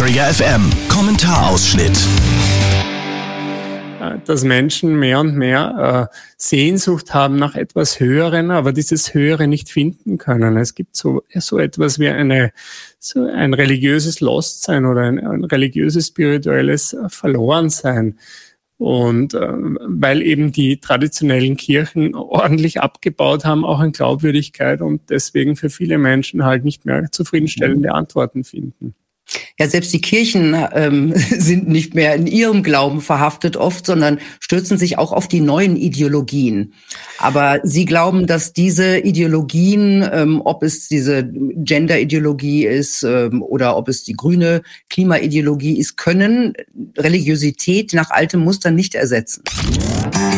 Träger FM. Kommentarausschnitt. Dass Menschen mehr und mehr Sehnsucht haben nach etwas Höheren, aber dieses Höhere nicht finden können. Es gibt so etwas wie ein religiöses Lostsein oder ein religiöses, spirituelles Verlorensein. Und weil eben die traditionellen Kirchen ordentlich abgebaut haben, auch an Glaubwürdigkeit und deswegen für viele Menschen halt nicht mehr zufriedenstellende Antworten finden. Ja, selbst die Kirchen sind nicht mehr in ihrem Glauben verhaftet oft, sondern stürzen sich auch auf die neuen Ideologien. Aber Sie glauben, dass diese Ideologien, ob es diese Gender-Ideologie ist oder ob es die grüne Klimaideologie ist, können Religiosität nach altem Muster nicht ersetzen?